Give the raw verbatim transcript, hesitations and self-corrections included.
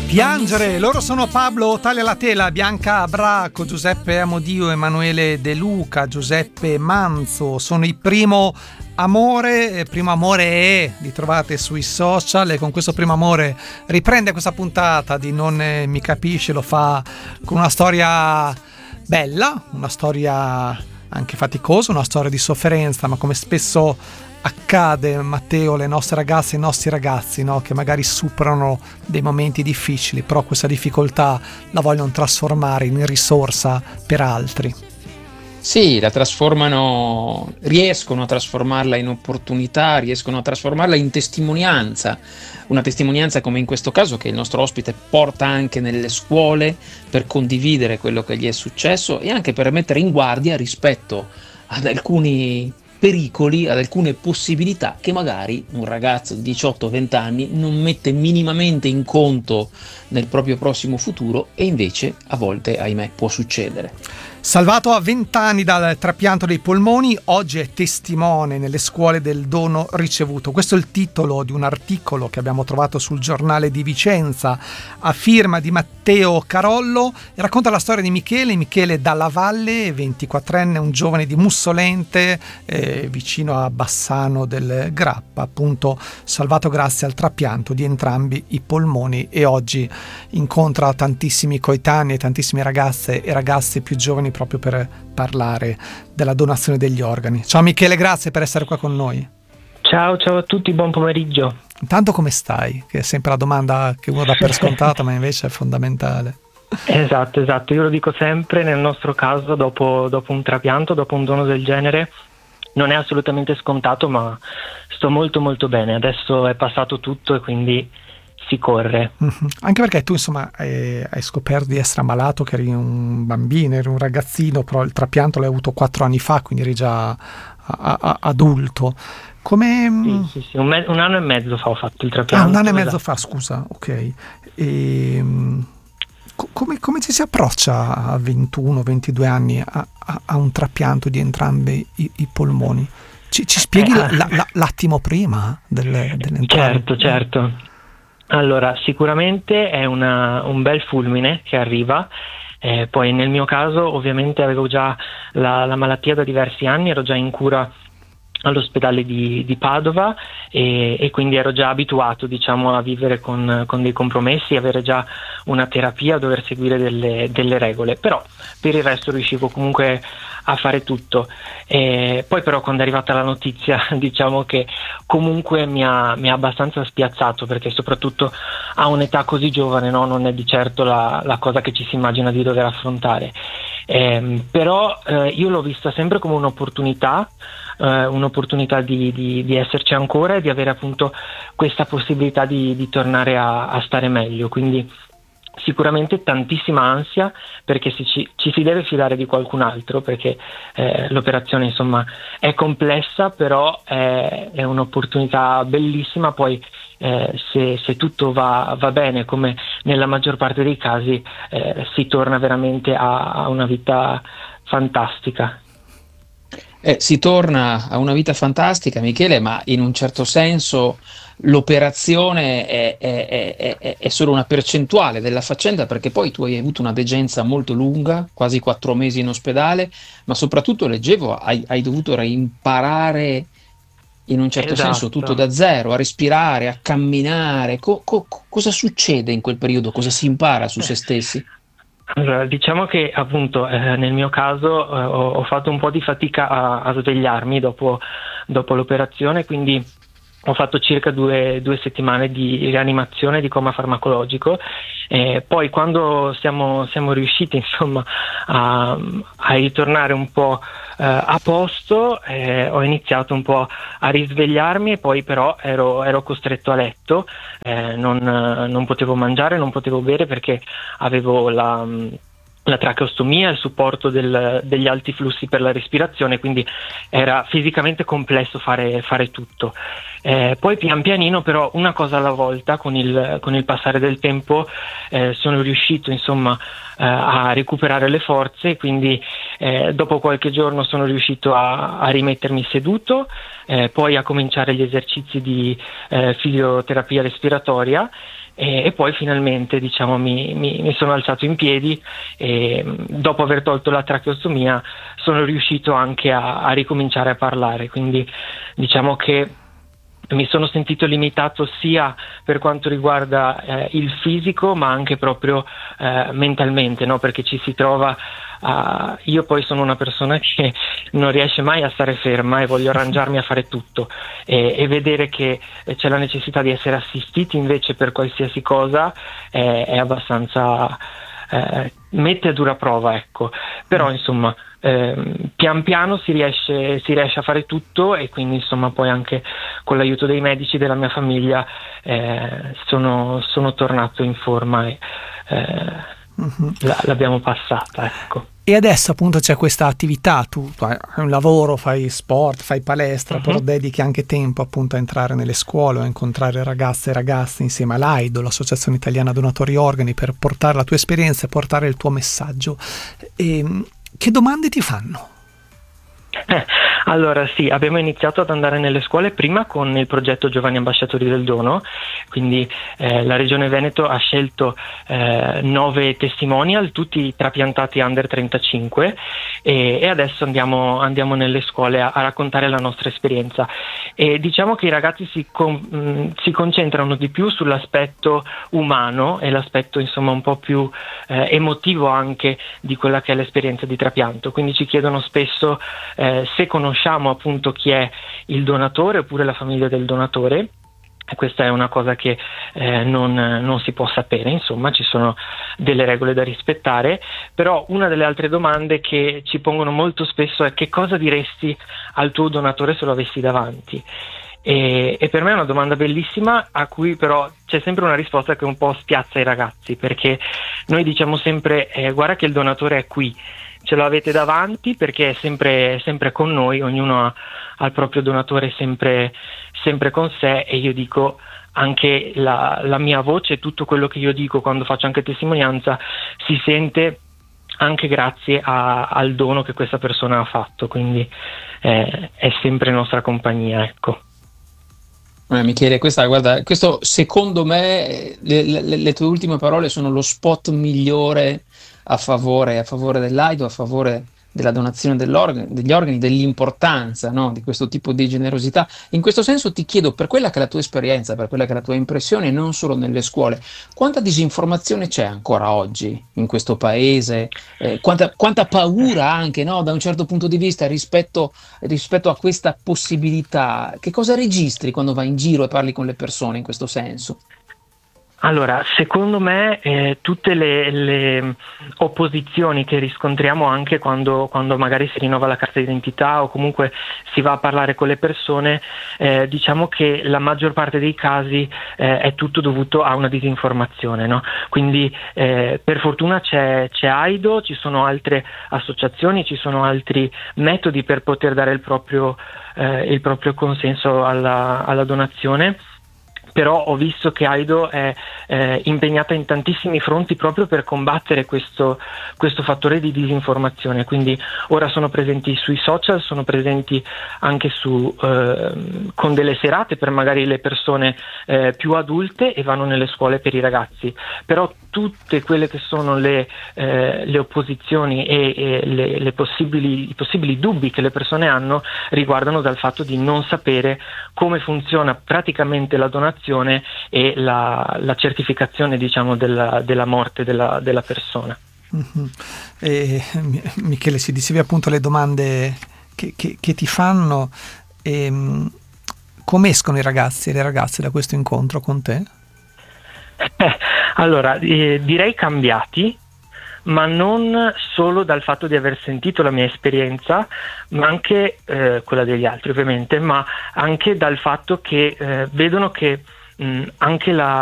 Piangere, loro sono Pablo Taglialatela, Bianca Bracco, Giuseppe Amodio, Emanuele De Luca, Giuseppe Manzo. Sono il primo amore, primo amore è, li trovate sui social, e con questo primo amore riprende questa puntata di Non mi capisce, lo fa con una storia bella, una storia anche faticosa, una storia di sofferenza, ma come spesso accade, Matteo, le nostre ragazze e i nostri ragazzi, no? Che magari superano dei momenti difficili, però questa difficoltà la vogliono trasformare in risorsa per altri. Sì, la trasformano, riescono a trasformarla in opportunità, riescono a trasformarla in testimonianza, una testimonianza come in questo caso che il nostro ospite porta anche nelle scuole per condividere quello che gli è successo e anche per mettere in guardia rispetto ad alcuni pericoli, ad alcune possibilità che magari un ragazzo di diciotto venti anni non mette minimamente in conto nel proprio prossimo futuro, e invece a volte, ahimè, può succedere. Salvato a venti anni dal trapianto dei polmoni, oggi è testimone nelle scuole del dono ricevuto. Questo è il titolo di un articolo che abbiamo trovato sul Giornale di Vicenza a firma di Matteo Carollo, e racconta la storia di Michele, Michele Dalla Valle, ventiquattrenne, un giovane di Mussolente, eh, vicino a Bassano del Grappa, appunto salvato grazie al trapianto di entrambi i polmoni, e oggi incontra tantissimi coetanei, tantissime ragazze e ragazzi più giovani proprio per parlare della donazione degli organi. Ciao Michele, grazie per essere qua con noi. Ciao, ciao a tutti, buon pomeriggio. Intanto come stai? Che è sempre la domanda che uno dà per scontata, ma invece è fondamentale. Esatto, esatto, io lo dico sempre, nel nostro caso dopo, dopo un trapianto, dopo un dono del genere, non è assolutamente scontato, ma sto molto molto bene. Adesso è passato tutto e quindi si corre. Mm-hmm. Anche perché tu insomma hai, hai scoperto di essere ammalato, che eri un bambino, eri un ragazzino, però il trapianto l'hai avuto quattro anni fa, quindi eri già a, a, adulto. Come... Sì, sì, sì. Un, me- un anno e mezzo fa ho fatto il trapianto. Ah, un anno e mezzo esatto. fa, scusa, ok. E, co- come, come ci si approccia a ventuno ventidue anni a, a, a un trapianto di entrambi i, i polmoni? Ci, ci spieghi eh, la, la, l'attimo prima delle, delle Certo, certo. Allora, sicuramente è una, un bel fulmine che arriva, eh, poi nel mio caso ovviamente avevo già la, la malattia da diversi anni, ero già in cura all'ospedale di, di Padova e, e quindi ero già abituato, diciamo, a vivere con, con dei compromessi, avere già una terapia, dover seguire delle, delle regole, però per il resto riuscivo comunque a fare tutto. E poi però quando è arrivata la notizia, diciamo che comunque mi ha, mi ha abbastanza spiazzato, perché soprattutto a un'età così giovane, no, non è di certo la, la cosa che ci si immagina di dover affrontare. Eh, però eh, io l'ho vista sempre come un'opportunità, eh, un'opportunità di, di, di esserci ancora e di avere appunto questa possibilità di, di tornare a, a stare meglio, quindi sicuramente tantissima ansia, perché si, ci, ci si deve fidare di qualcun altro, perché eh, l'operazione insomma è complessa, però è, è un'opportunità bellissima. Poi eh, se, se tutto va, va bene, come nella maggior parte dei casi, eh, si torna veramente a, a una vita fantastica. Eh, si torna a una vita fantastica, Michele, ma in un certo senso l'operazione è, è, è, è, è solo una percentuale della faccenda, perché poi tu hai avuto una degenza molto lunga, quasi quattro mesi in ospedale, ma soprattutto leggevo, hai, hai dovuto reimparare in un certo Esatto. senso tutto da zero, a respirare, a camminare. Co- co- cosa succede in quel periodo? Cosa si impara su se stessi? Allora, diciamo che appunto eh, nel mio caso eh, ho, ho fatto un po' di fatica a, a svegliarmi dopo, dopo l'operazione, quindi ho fatto circa due, due settimane di rianimazione, di coma farmacologico. Eh, poi quando siamo, siamo riusciti insomma a, a ritornare un po' eh, a posto, eh, ho iniziato un po' a risvegliarmi, e poi però ero, ero costretto a letto, eh, non, non potevo mangiare, non potevo bere, perché avevo la... la tracheostomia, il supporto del, degli alti flussi per la respirazione, quindi era fisicamente complesso fare, fare tutto. Eh, poi pian pianino, però, una cosa alla volta, con il, con il passare del tempo eh, sono riuscito insomma eh, a recuperare le forze, quindi eh, dopo qualche giorno sono riuscito a, a rimettermi seduto, eh, poi a cominciare gli esercizi di eh, fisioterapia respiratoria. e, e poi finalmente diciamo mi, mi, mi sono alzato in piedi e dopo aver tolto la tracheostomia sono riuscito anche a, a ricominciare a parlare, quindi diciamo che mi sono sentito limitato sia per quanto riguarda eh, il fisico ma anche proprio eh, mentalmente, no? Perché ci si trova a... io poi sono una persona che non riesce mai a stare ferma e voglio arrangiarmi a fare tutto e, e vedere che c'è la necessità di essere assistiti invece per qualsiasi cosa è, è abbastanza eh, mette a dura prova, ecco. Però insomma Eh, pian piano si riesce, si riesce a fare tutto e quindi insomma poi anche con l'aiuto dei medici della mia famiglia eh, sono, sono tornato in forma e eh, mm-hmm. la, l'abbiamo passata, ecco. E adesso appunto c'è questa attività, tu, tu hai un lavoro, fai sport, fai palestra, uh-huh. però dedichi anche tempo appunto a entrare nelle scuole, a incontrare ragazze e ragazzi insieme all'AIDO, l'Associazione Italiana Donatori Organi, per portare la tua esperienza e portare il tuo messaggio. E, che domande ti fanno? Eh, allora sì, abbiamo iniziato ad andare nelle scuole prima con il progetto Giovani Ambasciatori del Dono, quindi eh, la Regione Veneto ha scelto eh, nove testimonial, tutti trapiantati under trentacinque e, e adesso andiamo, andiamo nelle scuole a, a raccontare la nostra esperienza e diciamo che i ragazzi si, con, mh, si concentrano di più sull'aspetto umano e l'aspetto insomma un po' più eh, emotivo anche di quella che è l'esperienza di trapianto, quindi ci chiedono spesso eh, se conosciamo appunto chi è il donatore oppure la famiglia del donatore. E questa è una cosa che eh, non, non si può sapere, insomma ci sono delle regole da rispettare, però una delle altre domande che ci pongono molto spesso è: che cosa diresti al tuo donatore se lo avessi davanti? E, e per me è una domanda bellissima a cui però c'è sempre una risposta che un po' spiazza i ragazzi, perché noi diciamo sempre eh, guarda che il donatore è qui, ce lo avete davanti perché è sempre, è sempre con noi, ognuno ha, ha il proprio donatore sempre, sempre con sé e io dico anche la, la mia voce, tutto quello che io dico quando faccio anche testimonianza si sente anche grazie a, al dono che questa persona ha fatto, quindi eh, è sempre nostra compagnia, ecco. Eh, Michele, questa, guarda, questo secondo me le, le, le tue ultime parole sono lo spot migliore a favore, a favore dell'AIDO, a favore della donazione degli organi, dell'importanza, no, di questo tipo di generosità. In questo senso ti chiedo, per quella che è la tua esperienza, per quella che è la tua impressione, non solo nelle scuole, quanta disinformazione c'è ancora oggi in questo paese? Eh, quanta, quanta paura anche, no, da un certo punto di vista rispetto, rispetto a questa possibilità? Che cosa registri quando vai in giro e parli con le persone in questo senso? Allora, secondo me eh, tutte le, le opposizioni che riscontriamo anche quando, quando magari si rinnova la carta d'identità o comunque si va a parlare con le persone, eh, diciamo che la maggior parte dei casi eh, è tutto dovuto a una disinformazione, no? Quindi eh, per fortuna c'è, c'è AIDO, ci sono altre associazioni, ci sono altri metodi per poter dare il proprio, eh, il proprio consenso alla, alla donazione. Però ho visto che AIDO è eh, impegnata in tantissimi fronti proprio per combattere questo, questo fattore di disinformazione, quindi ora sono presenti sui social, sono presenti anche su, eh, con delle serate per magari le persone eh, più adulte e vanno nelle scuole per i ragazzi, però tutte quelle che sono le, eh, le opposizioni e, e le, le possibili, i possibili dubbi che le persone hanno riguardano dal fatto di non sapere come funziona praticamente la donazione e la, la certificazione, diciamo, della, della morte della, della persona. Mm-hmm. E, Michele, si dicevi appunto le domande che, che, che ti fanno, e, come escono i ragazzi e le ragazze da questo incontro con te? Eh, allora, eh, direi cambiati, ma non solo dal fatto di aver sentito la mia esperienza, ma anche eh, quella degli altri ovviamente, ma anche dal fatto che eh, vedono che mh, anche la